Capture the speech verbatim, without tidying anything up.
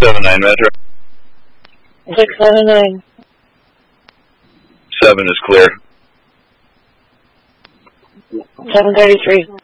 seven nine Metro. six seven nine. seven is clear. seven thirty-three.